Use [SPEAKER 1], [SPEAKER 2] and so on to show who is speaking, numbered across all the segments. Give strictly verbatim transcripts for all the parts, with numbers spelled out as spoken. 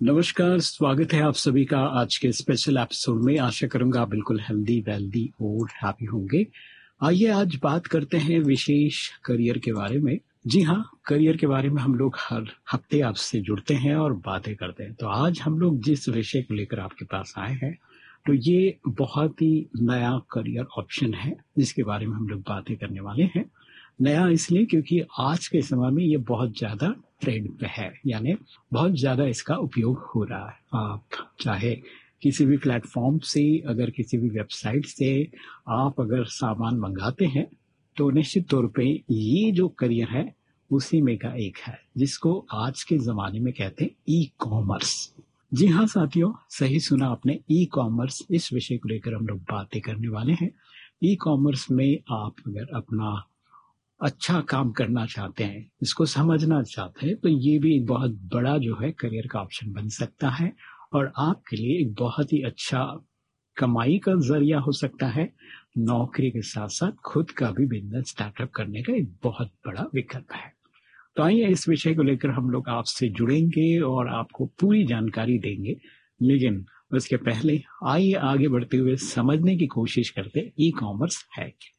[SPEAKER 1] नमस्कार, स्वागत है आप सभी का आज के स्पेशल एपिसोड में। आशा करूंगा आप बिल्कुल हेल्दी, वेल्दी और हैप्पी होंगे। आइए आज बात करते हैं विशेष करियर के बारे में। जी हाँ, करियर के बारे में हम लोग हर हफ्ते आपसे जुड़ते हैं और बातें करते हैं। तो आज हम लोग जिस विषय को लेकर आपके पास आए हैं, तो ये बहुत ही नया करियर ऑप्शन है जिसके बारे में हम लोग बातें करने वाले हैं। नया इसलिए क्योंकि आज के समय में ये बहुत ज्यादा ट्रेंड पे है, यानी बहुत ज्यादा इसका उपयोग हो रहा है। आप चाहे किसी भी प्लेटफॉर्म से, अगर किसी भी वेबसाइट से आप अगर सामान मंगाते हैं, तो निश्चित तौर पे ये जो करियर है उसी में का एक है, जिसको आज के जमाने में कहते हैं ई कॉमर्स। जी हाँ साथियों, सही सुना आपने, ई कॉमर्स। इस विषय को लेकर हम लोग बातें करने वाले हैं। ई कॉमर्स में आप अगर अपना अच्छा काम करना चाहते हैं, इसको समझना चाहते हैं, तो ये भी एक बहुत बड़ा जो है करियर का ऑप्शन बन सकता है और आपके लिए एक बहुत ही अच्छा कमाई का जरिया हो सकता है। नौकरी के साथ साथ खुद का भी बिजनेस स्टार्टअप करने का एक बहुत बड़ा विकल्प है। तो आइए इस विषय को लेकर हम लोग आपसे जुड़ेंगे और आपको पूरी जानकारी देंगे। लेकिन उसके पहले आइए आगे बढ़ते हुए समझने की कोशिश करते ई कॉमर्स है क्या।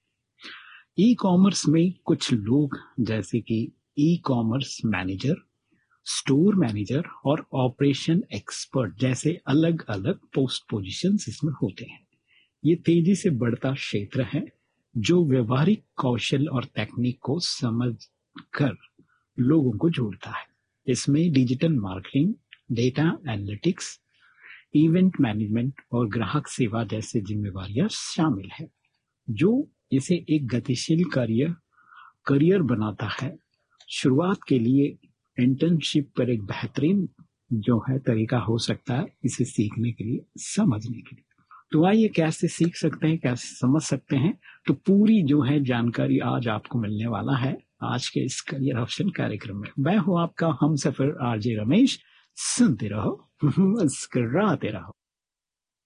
[SPEAKER 1] ई कॉमर्स में कुछ लोग जैसे कि e commerce manager, store manager और ऑपरेशन एक्सपर्ट जैसे अलग अलग पोस्ट पोजीशंस इसमें होते हैं। ये तेजी से बढ़ता क्षेत्र है जो व्यवहारिक कौशल और तकनीक को समझ कर लोगों को जोड़ता है। इसमें digital marketing, data analytics, event management और ग्राहक सेवा जैसे जिम्मेवारियां शामिल है, जो इसे एक गतिशील करियर करियर बनाता है। शुरुआत के लिए इंटर्नशिप पर एक बेहतरीन जो है तरीका हो सकता है इसे सीखने के लिए, समझने के लिए। तो आइए कैसे सीख सकते हैं, कैसे समझ सकते हैं, तो पूरी जो है जानकारी आज आपको मिलने वाला है आज के इस करियर ऑप्शन कार्यक्रम में। मैं हूं आपका हमसफर आरजे रमेश। सुनते रहो, मुस्कुराते रहो।